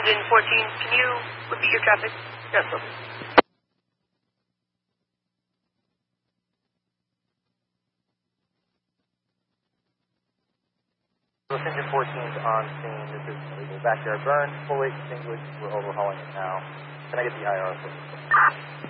Engine 14, can you repeat your traffic? Yes, sir. Engine 14 is on scene. This is an illegal backyard burn, fully extinguished. We're overhauling it now. Can I get the IR, please?